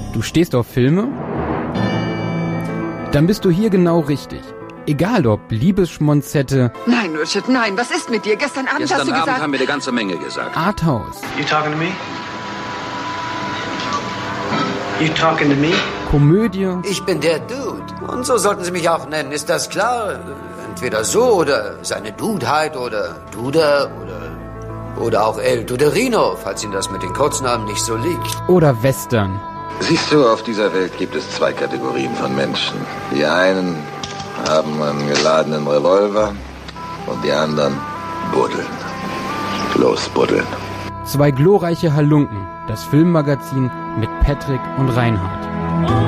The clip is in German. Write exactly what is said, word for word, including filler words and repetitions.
Du stehst auf Filme? Dann bist du hier genau richtig. Egal ob Liebesschmonzette... Nein, Richard, nein, was ist mit dir? Gestern Abend Gestern hast du Abend gesagt... haben wir eine ganze Menge gesagt. Arthouse. You talking to me? You talking to me? Komödie. Ich bin der Dude. Und so sollten Sie mich auch nennen, ist das klar? Entweder so oder seine Dudeheit oder Duder oder... Oder auch El Duderino, falls Ihnen das mit den Kurznamen nicht so liegt. Oder Western. Siehst du, auf dieser Welt gibt es zwei Kategorien von Menschen. Die einen haben einen geladenen Revolver und die anderen buddeln. Los, buddeln. Zwei glorreiche Halunken. Das Filmmagazin mit Patrick und Reinhard.